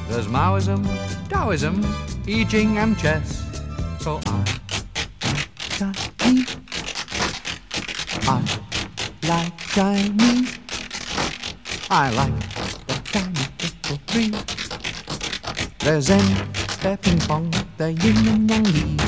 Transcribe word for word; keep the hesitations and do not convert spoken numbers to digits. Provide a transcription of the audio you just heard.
There's Maoism, Taoism, I Ching and chess. So I Chinese. I like Chinese. I like the Chinese people free. There's Zen, their ping pong, their yin and yang li.